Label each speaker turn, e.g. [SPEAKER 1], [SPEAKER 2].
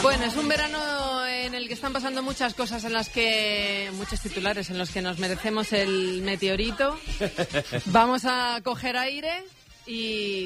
[SPEAKER 1] Bueno, es un verano en el que están pasando muchas cosas, muchos titulares en los que nos merecemos el meteorito. Vamos a coger aire y